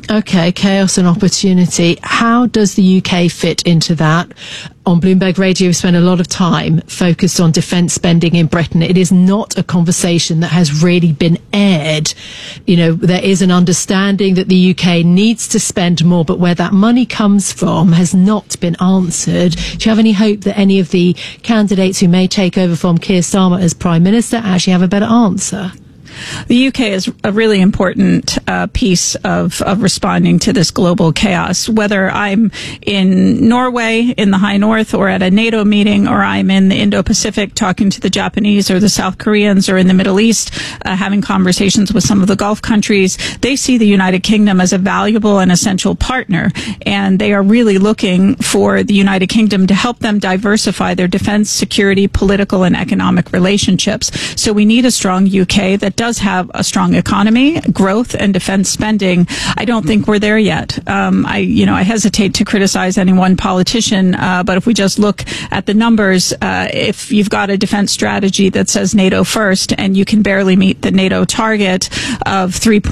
Okay, chaos and opportunity. How does the UK fit into that? On Bloomberg Radio, we spent a lot of time focused on defence spending in Britain. It is not a conversation that has really been aired. You know, there is an understanding that the UK needs to spend more, but where that money comes from has not been answered. Do you have any hope that any of the candidates who may take over from Keir Starmer as Prime Minister actually have a better answer? The UK is a really important piece of responding to this global chaos. Whether I'm in Norway, in the High North, or at a NATO meeting, or I'm in the Indo-Pacific talking to the Japanese or the South Koreans, or in the Middle East having conversations with some of the Gulf countries, they see the United Kingdom as a valuable and essential partner. And they are really looking for the United Kingdom to help them diversify their defense, security, political, and economic relationships. So we need a strong UK that does have a strong economy, growth, and defense spending. I don't think we're there yet. I hesitate to criticize any one politician, but if we just look at the numbers, if you've got a defense strategy that says NATO first and you can barely meet the NATO target of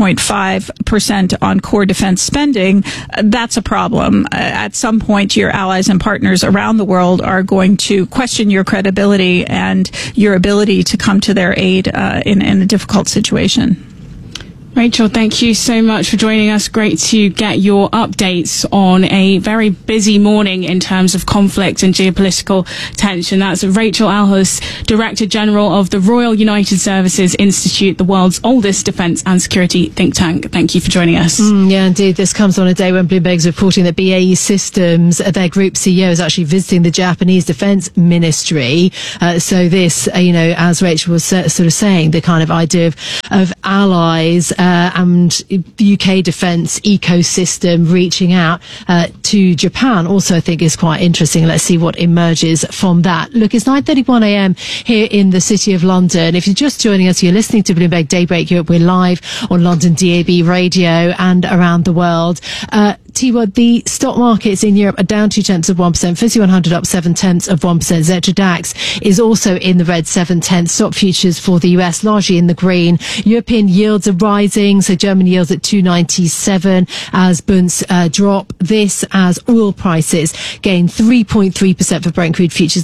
3.5% on core defense spending, that's a problem. At some point, your allies and partners around the world are going to question your credibility and your ability to come to their aid in a difficult situation. Rachel, thank you so much for joining us. Great to get your updates on a very busy morning in terms of conflict and geopolitical tension. That's Rachel Alhus, Director General of the Royal United Services Institute, the world's oldest defence and security think tank. Thank you for joining us. Yeah, indeed. This comes on a day when Bloomberg's reporting that BAE Systems, their group CEO, is actually visiting the Japanese Defence Ministry. So this, as Rachel was sort of saying, the kind of idea of allies and the UK defence ecosystem reaching out to Japan also I think is quite interesting. Let's see what emerges from that. Look, it's 9:31 a.m. here in the City of London. If you're just joining us, you're listening to Bloomberg Daybreak Europe. We're live on London DAB radio and around the world. T-Word, the stock markets in Europe are down 0.2%. FTSE 100 up 0.7%. Xetra DAX is also in the red 0.7%. Stock futures for the US largely in the green. European yields are rising, so German yields at 2.97 as Bunds drop. This as oil prices gain 3.3% for Brent crude futures,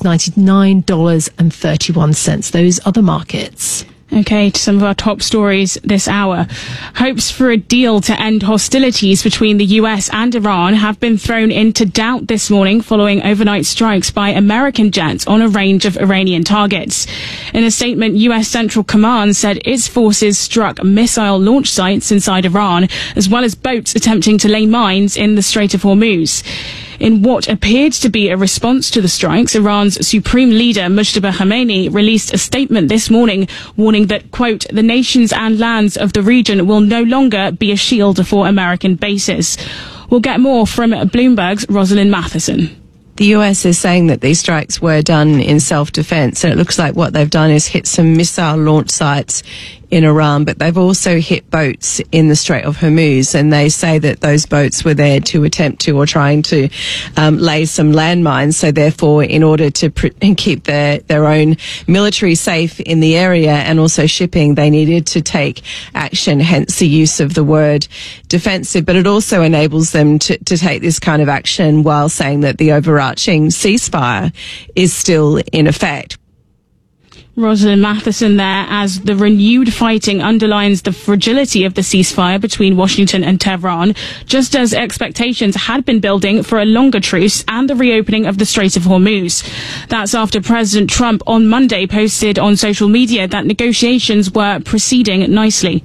$99.31. Those are the markets. Okay, to some of our top stories this hour. Hopes for a deal to end hostilities between the US and Iran have been thrown into doubt this morning following overnight strikes by American jets on a range of Iranian targets. In a statement, US Central Command said its forces struck missile launch sites inside Iran, as well as boats attempting to lay mines in the Strait of Hormuz. In what appeared to be a response to the strikes, Iran's supreme leader, Mujtaba Khamenei, released a statement this morning warning that, quote, the nations and lands of the region will no longer be a shield for American bases. We'll get more from Bloomberg's Rosalind Matheson. The US is saying that these strikes were done in self-defense, and it looks like what they've done is hit some missile launch sites in Iran, but they've also hit boats in the Strait of Hormuz, and they say that those boats were there to attempt to or trying to lay some landmines. So therefore, in order to keep their own military safe in the area and also shipping, they needed to take action, hence the use of the word defensive. But it also enables them to take this kind of action while saying that the overarching ceasefire is still in effect. Rosalind Matheson there, as the renewed fighting underlines the fragility of the ceasefire between Washington and Tehran, just as expectations had been building for a longer truce and the reopening of the Strait of Hormuz. That's after President Trump on Monday posted on social media that negotiations were proceeding nicely.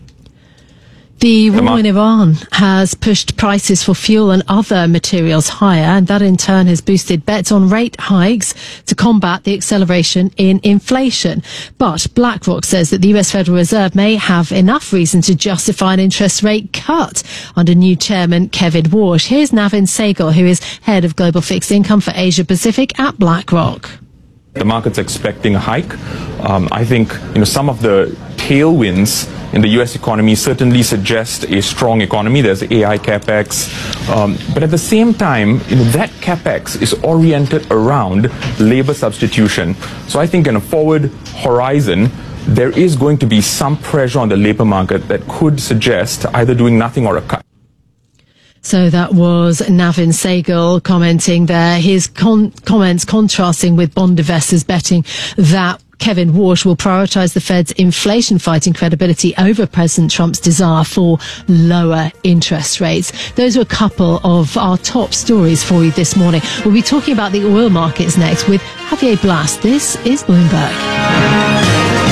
The war in Iran has pushed prices for fuel and other materials higher, and that in turn has boosted bets on rate hikes to combat the acceleration in inflation. But BlackRock says that the US Federal Reserve may have enough reason to justify an interest rate cut under new chairman Kevin Warsh. Here's Navin Sehgal, who is head of global fixed income for Asia Pacific at BlackRock. The market's expecting a hike. I think some of the tailwinds in the U.S. economy certainly suggest a strong economy. There's AI capex, but at the same time, that capex is oriented around labor substitution. So I think in a forward horizon, there is going to be some pressure on the labor market that could suggest either doing nothing or a cut. So that was Navin Sehgal commenting there. His comments contrasting with bond investors betting that Kevin Warsh will prioritise the Fed's inflation-fighting credibility over President Trump's desire for lower interest rates. Those are a couple of our top stories for you this morning. We'll be talking about the oil markets next with Javier Blas. This is Bloomberg.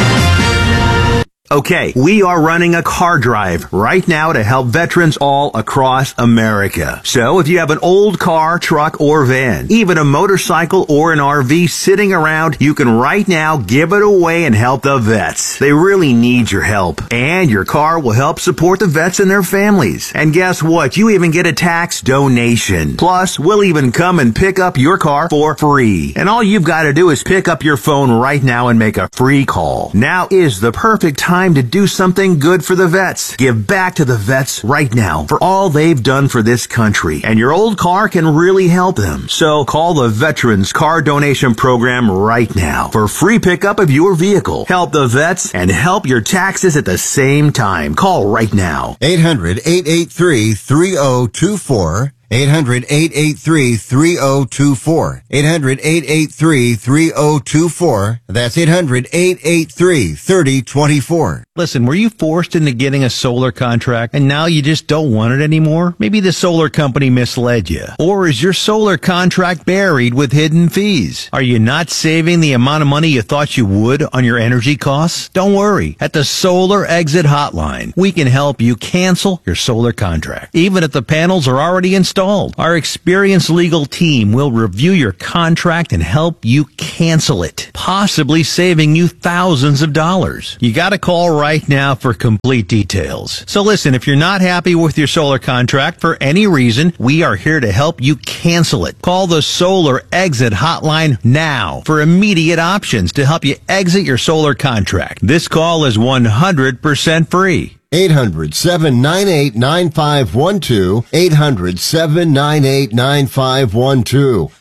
Okay, we are running a car drive right now to help veterans all across America. So if you have an old car, truck, or van, even a motorcycle or an RV sitting around, you can right now give it away and help the vets. They really need your help. And your car will help support the vets and their families. And guess what? You even get a tax donation. Plus, we'll even come and pick up your car for free. And all you've got to do is pick up your phone right now and make a free call. Now is the perfect time to do something good for the vets. Give back to the vets right now for all they've done for this country. And your old car can really help them. So call the Veterans Car Donation Program right now for free pickup of your vehicle. Help the vets and help your taxes at the same time. Call right now. 800-883-3024. 800-883-3024. 800-883-3024. That's 800-883-3024. Listen, were you forced into getting a solar contract and now you just don't want it anymore? Maybe the solar company misled you. Or is your solar contract buried with hidden fees? Are you not saving the amount of money you thought you would on your energy costs? Don't worry. At the Solar Exit Hotline, we can help you cancel your solar contract, even if the panels are already installed. Our experienced legal team will review your contract and help you cancel it, possibly saving you thousands of dollars. You got to call right now for complete details. So listen, if you're not happy with your solar contract for any reason, we are here to help you cancel it. Call the Solar Exit Hotline now for immediate options to help you exit your solar contract. This call is 100% free. 800-798-9512. 800-798-9512.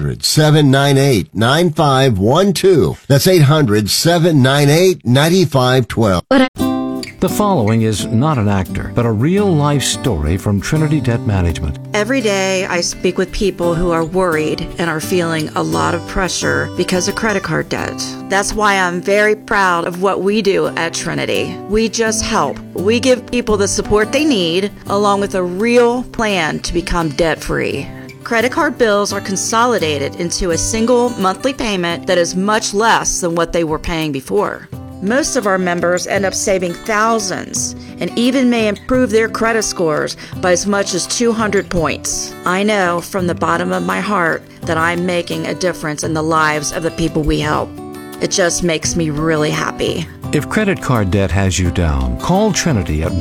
800-798-9512. That's 800-798-9512. The following is not an actor, but a real-life story from Trinity Debt Management. Every day I speak with people who are worried and are feeling a lot of pressure because of credit card debt. That's why I'm very proud of what we do at Trinity. We just help. We give people the support they need, along with a real plan to become debt-free. Credit card bills are consolidated into a single monthly payment that is much less than what they were paying before. Most of our members end up saving thousands and even may improve their credit scores by as much as 200 points. I know from the bottom of my heart that I'm making a difference in the lives of the people we help. It just makes me really happy. If credit card debt has you down, call Trinity at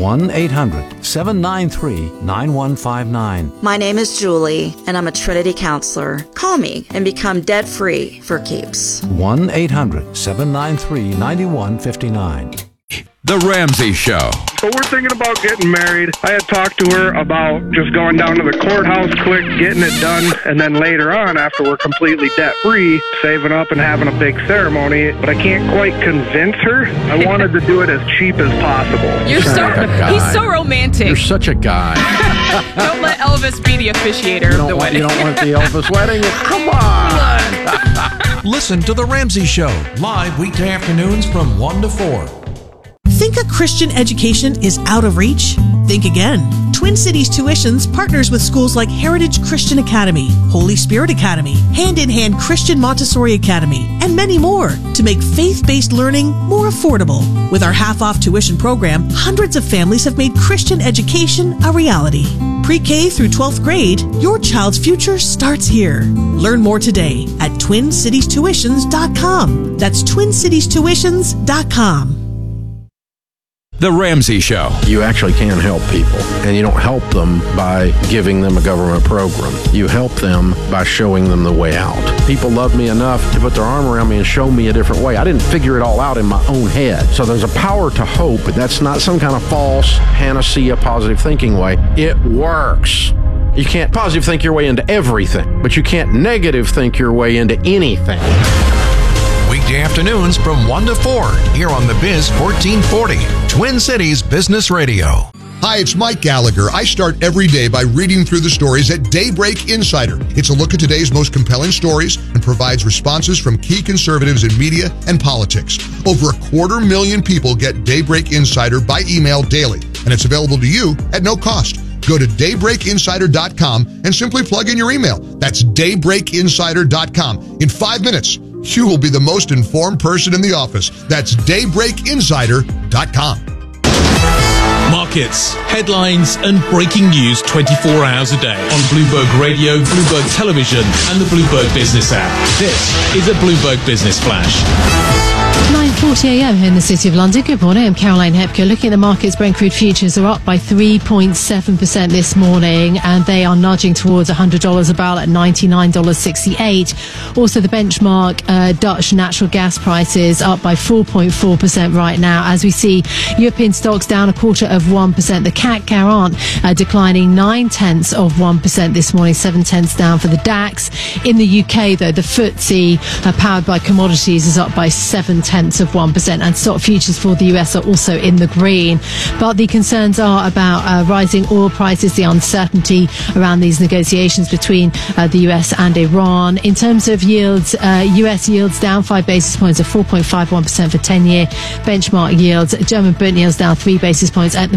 1-800-793-9159. My name is Julie, and I'm a Trinity counselor. Call me and become debt-free for keeps. 1-800-793-9159. The Ramsey Show. So we're thinking about getting married. I had talked to her about just going down to the courthouse quick, getting it done, and then later on, after we're completely debt-free, saving up and having a big ceremony. But I can't quite convince her. I wanted to do it as cheap as possible. He's so romantic. You're such a guy. Don't let Elvis be the officiator of the wedding. You don't want the Elvis wedding? Come on. Listen to The Ramsey Show, live weekday afternoons from 1 to 4. Think a Christian education is out of reach? Think again. Twin Cities Tuitions partners with schools like Heritage Christian Academy, Holy Spirit Academy, Hand in Hand Christian Montessori Academy, and many more to make faith-based learning more affordable. With our half-off tuition program, hundreds of families have made Christian education a reality. Pre-K through 12th grade, your child's future starts here. Learn more today at TwinCitiesTuitions.com. That's TwinCitiesTuitions.com. The Ramsey Show. You actually can help people, and you don't help them by giving them a government program. You help them by showing them the way out. People love me enough to put their arm around me and show me a different way. I didn't figure it all out in my own head. So there's a power to hope, but that's not some kind of false panacea positive thinking way. It works. You can't positive think your way into everything, but you can't negative think your way into anything. Weekday afternoons from 1 to 4 here on The Biz 1440, Twin Cities Business Radio. Hi, it's Mike Gallagher. I start every day by reading through the stories at Daybreak Insider. It's a look at today's most compelling stories and provides responses from key conservatives in media and politics. Over 250,000 people get Daybreak Insider by email daily, and it's available to you at no cost. Go to daybreakinsider.com and simply plug in your email. That's daybreakinsider.com. In 5 minutes, you will be the most informed person in the office. That's daybreakinsider.com. Markets, headlines, and breaking news 24 hours a day on Bloomberg Radio, Bloomberg Television, and the Bloomberg Business app. This is a Bloomberg Business Flash. 9:40 a.m. here in the City of London. Good morning. I'm Caroline Hepker. Looking at the markets, Brent crude futures are up by 3.7% this morning, and they are nudging towards $100 a barrel at $99.68. Also, the benchmark Dutch natural gas prices up by 4.4% right now, as we see European stocks down 0.25%. The CAC 40 declining 0.9% this morning, 0.7 down for the DAX. In the UK, though, the FTSE, powered by commodities, is up by 0.7%, and stock futures for the US are also in the green. But the concerns are about rising oil prices, the uncertainty around these negotiations between the US and Iran. In terms of yields, US yields down 5 basis points at 4.51% for 10-year benchmark yields. German Bund yields down 3 basis points at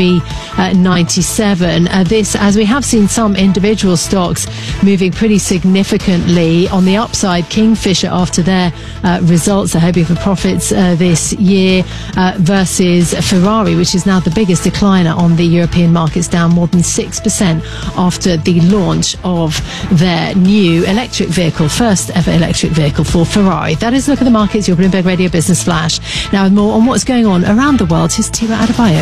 3.97. This, as we have seen some individual stocks moving pretty significantly on the upside. Kingfisher, after their results, are hoping for profits this year versus Ferrari, which is now the biggest decliner on the European markets, down more than 6% after the launch of their new electric vehicle, first ever electric vehicle for Ferrari. That is a look at the markets, your Bloomberg Radio Business Flash. Now, with more on what's going on around the world, here's Tira Adebayo.